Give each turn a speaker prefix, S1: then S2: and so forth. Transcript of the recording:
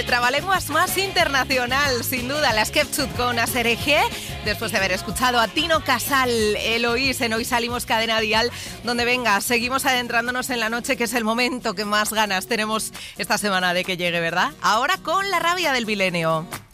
S1: El trabalenguas más internacional, sin duda, la Skepchut con Asereje, después de haber escuchado a Tino Casal, Eloís, en Hoy Salimos Cadena Dial, donde venga, seguimos adentrándonos en la noche, que es el momento que más ganas tenemos esta semana de que llegue, ¿verdad? Ahora con la rabia del milenio.